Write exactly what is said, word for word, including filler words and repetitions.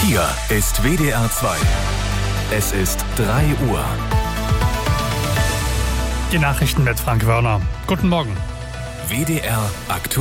Hier ist W D R zwei. Es ist drei Uhr. Die Nachrichten mit Frank Wörner. Guten Morgen. W D R aktuell.